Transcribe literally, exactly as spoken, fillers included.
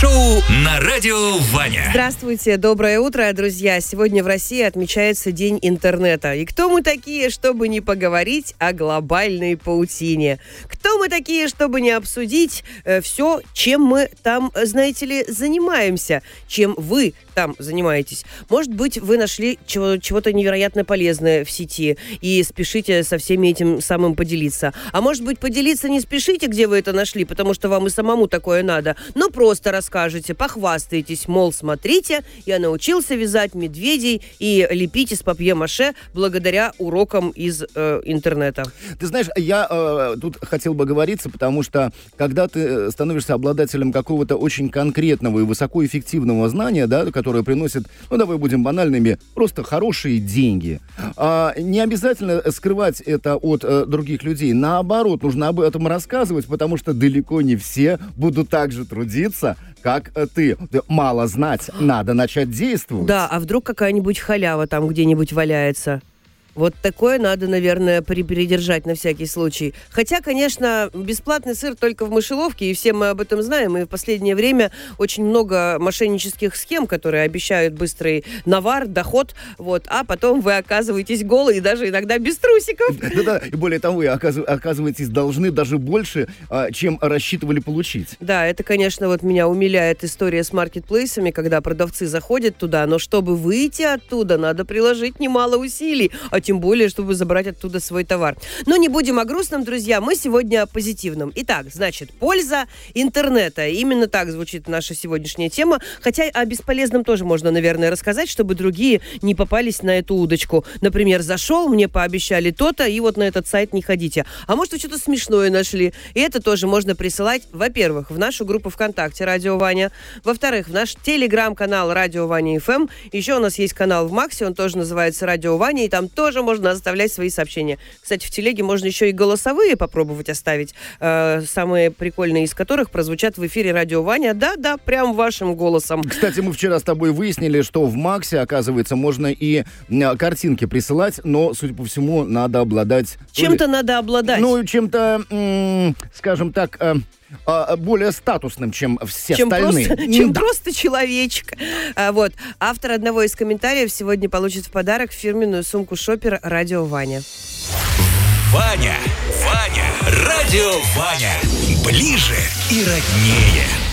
Шоу на радио Ваня. Здравствуйте, доброе утро, друзья. Сегодня в России отмечается День интернета. И кто мы такие, чтобы не поговорить о глобальной паутине? Кто мы такие, чтобы не обсудить э, все, чем мы там, знаете ли, занимаемся? Чем вы там занимаетесь? Может быть, вы нашли чего- чего-то невероятно полезное в сети и спешите со всеми этим самым поделиться. А может быть, поделиться не спешите, где вы это нашли, потому что вам и самому такое надо, но просто расскажете, похвастаетесь, мол, смотрите, я научился вязать медведей и лепить из папье-маше благодаря урокам из э, интернета. Ты знаешь, я э, тут хотел бы оговориться, потому что когда ты становишься обладателем какого-то очень конкретного и высокоэффективного знания, да, которое приносит, ну давай будем банальными, просто хорошие деньги, а, не обязательно скрывать это от э, других людей. Наоборот, нужно об этом рассказывать, потому что далеко не все будут так же трудиться, как э, ты. Мало знать, надо начать действовать. Да, а вдруг какая-нибудь халява там где-нибудь валяется? Вот такое надо, наверное, передержать на всякий случай. Хотя, конечно, бесплатный сыр только в мышеловке, и все мы об этом знаем. И в последнее время очень много мошеннических схем, которые обещают быстрый навар, доход, вот, а потом вы оказываетесь голые, даже иногда без трусиков. Да-да, и более того, вы оказываетесь должны даже больше, чем рассчитывали получить. Да, это, конечно, вот меня умиляет история с маркетплейсами, когда продавцы заходят туда, но чтобы выйти оттуда, надо приложить немало усилий, а тем более, чтобы забрать оттуда свой товар. Но не будем о грустном, друзья, мы сегодня о позитивном. Итак, значит, польза интернета. Именно так звучит наша сегодняшняя тема, хотя о бесполезном тоже можно, наверное, рассказать, чтобы другие не попались на эту удочку. Например, зашел, мне пообещали то-то, и вот на этот сайт не ходите. А может, вы что-то смешное нашли. И это тоже можно присылать, во-первых, в нашу группу ВКонтакте «Радио Ваня», во-вторых, в наш телеграм-канал «Радио Ваня эф эм». Еще у нас есть канал в Максе, он тоже называется «Радио Ваня», и там тоже можно оставлять свои сообщения. Кстати, в телеге можно еще и голосовые попробовать оставить, э, самые прикольные из которых прозвучат в эфире «Радио Ваня». Да-да, прям вашим голосом. Кстати, мы вчера с тобой выяснили, что в Максе, оказывается, можно и э, картинки присылать, но, судя по всему, надо обладать... Чем-то надо обладать. Ну, чем-то, м- скажем так... Э, более статусным, чем все чем остальные. Просто, чем да. просто человечек. А, вот. Автор одного из комментариев сегодня получит в подарок фирменную сумку «Шопер» «Радио Ваня». Ваня, Ваня, радио Ваня. Ближе и роднее.